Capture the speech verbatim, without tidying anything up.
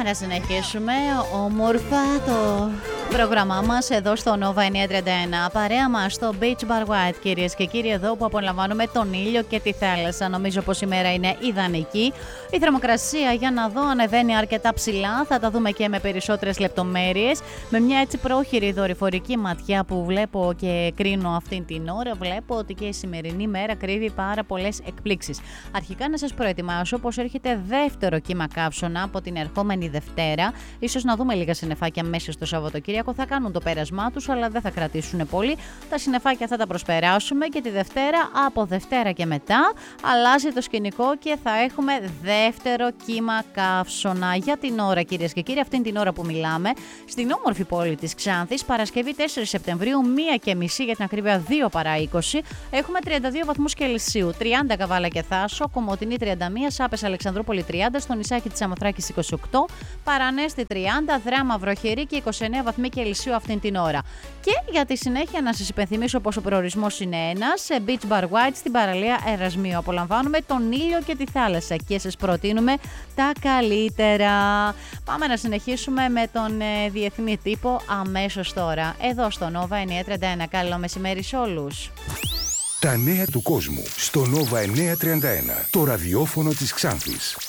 να συνεχίσουμε όμορφα το πρόγραμμά μας εδώ στο Nova εννιακόσια τριάντα ένα. Παρέα μας στο Beach Bar White, κυρίες και κύριοι, εδώ που απολαμβάνουμε τον ήλιο και τη θάλασσα. Νομίζω πως η μέρα είναι ιδανική. Η θερμοκρασία, για να δω, ανεβαίνει αρκετά ψηλά. Θα τα δούμε και με περισσότερες λεπτομέρειες. Με μια έτσι πρόχειρη δορυφορική ματιά που βλέπω και κρίνω αυτήν την ώρα, βλέπω ότι και η σημερινή μέρα κρύβει πάρα πολλές εκπλήξεις. Αρχικά να σας προετοιμάσω πως έρχεται δεύτερο κύμα καύσωνα από την ερχόμενη Δευτέρα. Ίσως να δούμε λίγα συννεφάκια μέσα στο Σαββατοκύριακο. Θα κάνουν το πέρασμά τους, αλλά δεν θα κρατήσουν πολύ. Τα συννεφάκια θα τα προσπεράσουμε και τη Δευτέρα, από Δευτέρα και μετά, αλλάζει το σκηνικό και θα έχουμε δεύτερο κύμα καύσωνα. Για την ώρα, κυρίες και κύριοι, αυτήν την ώρα που μιλάμε, στην όμορφη πόλη της Ξάνθης, Παρασκευή τέσσερις Σεπτεμβρίου, μία και μισή για την ακρίβεια, δύο παρά είκοσι, έχουμε τριάντα δύο βαθμούς Κελσίου, τριάντα Καβάλα και Θάσο, Κομοτηνή τριάντα μία, Σάπες Αλεξανδρούπολη τριάντα, στο νησάκι της Σαμοθράκης είκοσι οκτώ, Παρανέστη τριάντα, Δράμα Βροχερή και είκοσι εννέα βαθμοί Κελσίου αυτήν την ώρα. Και για τη συνέχεια να σας υπενθυμίσω πως ο προορισμός είναι ένας, σε Beach Bar White στην παραλία Ερασμίου. Απολαμβάνουμε τον ήλιο και τη θάλασσα και σας προτείνουμε τα καλύτερα. Πάμε να συνεχίσουμε με τον ε, διεθνή τύπο αμέσως τώρα, εδώ στο Nova εννιακόσια τριάντα ένα. Καλό μεσημέρι σε όλους. Τα νέα του κόσμου στο Nova εννιακόσια τριάντα ένα, το ραδιόφωνο της Ξάνθης.